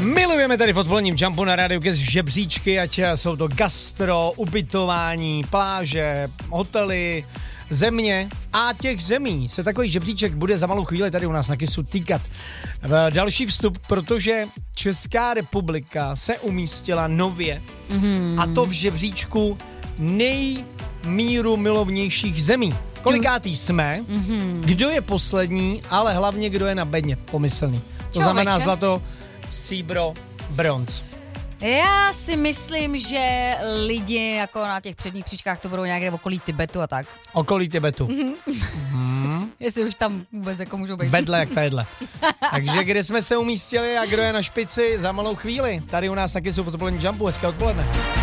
Milujeme tady v odpoledním Jumpu na rádiu Kiss žebříčky, ať jsou to gastro, ubytování, pláže, hotely, země a těch zemí se takový žebříček bude za malou chvíli tady u nás na Kissu týkat. Další vstup, protože Česká republika se umístila nově a to v žebříčku nejmíru milovnějších zemí. Kolikátý jsme, kdo je poslední, ale hlavně kdo je na bedně pomyslný. To znamená zlato, stříbro, bronz. Já si myslím, že lidi jako na těch předních příčkách to budou někde v okolí Tibetu a tak. Okolí Tibetu. Jestli už tam vůbec jako můžou být. Bedle jak tadyhle. Takže kde jsme se umístili a kdo je na špici za malou chvíli? Tady u nás na Kissu v odpoledním Jumpu. Hezké odpoledne.